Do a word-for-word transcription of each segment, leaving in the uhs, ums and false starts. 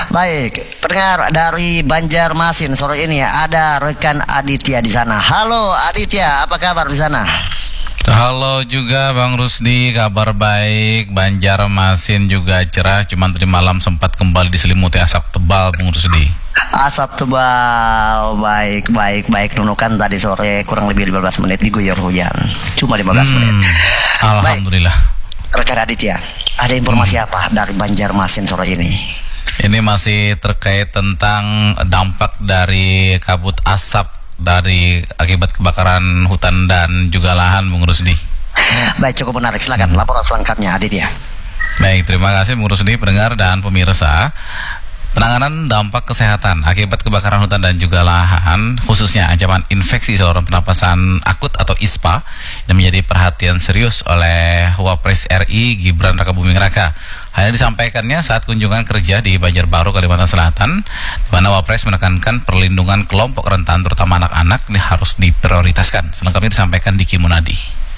Baik, pendengar dari Banjarmasin sore ini ada rekan Aditya di sana. Halo Aditya, apa kabar di sana? Halo juga Bang Rusdi, kabar baik. Banjarmasin juga cerah, cuman tadi malam sempat kembali diselimuti asap tebal, Bang Rusdi. Asap tebal, baik, baik, baik. Nunukan tadi sore kurang lebih lima belas menit diguyur hujan. Cuma lima belas hmm, menit. Alhamdulillah. Baik, rekan Aditya, ada informasi hmm. apa dari Banjarmasin sore ini? Ini masih terkait tentang dampak dari kabut asap dari akibat kebakaran hutan dan juga lahan, Bung Rusdi. Baik, cukup menarik. Silakan hmm. laporan selengkapnya, Aditya. Baik, terima kasih Bung Rusdi, pendengar dan pemirsa. Penanganan dampak kesehatan akibat kebakaran hutan dan juga lahan, khususnya ancaman infeksi saluran pernapasan akut atau I S P A, yang menjadi perhatian serius oleh Wapres R I Gibran Rakabuming Raka. Hal ini disampaikannya saat kunjungan kerja di Banjarbaru, Kalimantan Selatan, di mana Wapres menekankan perlindungan kelompok rentan, terutama anak-anak, ini harus diprioritaskan. Selengkapnya disampaikan Diki Munadi.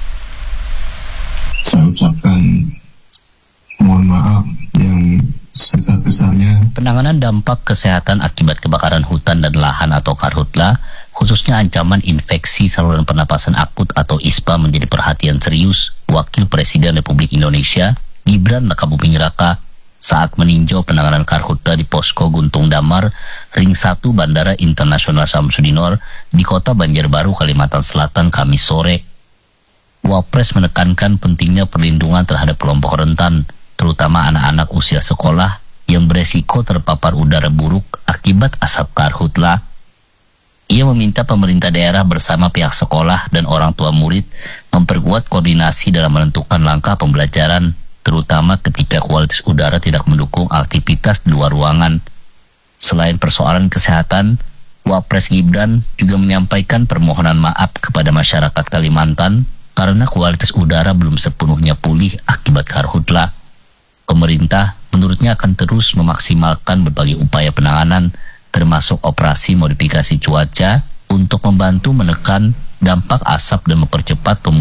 Saya ucapkan mohon maaf yang sebesar-besarnya. Penanganan dampak kesehatan akibat kebakaran hutan dan lahan atau karhutla, khususnya ancaman infeksi saluran pernapasan akut atau I S P A, menjadi perhatian serius Wakil Presiden Republik Indonesia Gibran Rakabuming Raka saat meninjau penanganan karhutla di Posko Guntung Damar, Ring satu Bandara Internasional Samsudinor di Kota Banjarbaru, Kalimantan Selatan, Kamis sore. Wapres menekankan pentingnya perlindungan terhadap kelompok rentan, terutama anak-anak usia sekolah yang beresiko terpapar udara buruk akibat asap karhutla. Ia meminta pemerintah daerah bersama pihak sekolah dan orang tua murid memperkuat koordinasi dalam menentukan langkah pembelajaran, terutama ketika kualitas udara tidak mendukung aktivitas di luar ruangan. Selain persoalan kesehatan, Wapres Gibran juga menyampaikan permohonan maaf kepada masyarakat Kalimantan karena kualitas udara belum sepenuhnya pulih akibat karhutla. Pemerintah menurutnya akan terus memaksimalkan berbagai upaya penanganan, termasuk operasi modifikasi cuaca untuk membantu menekan dampak asap dan mempercepat pemulihan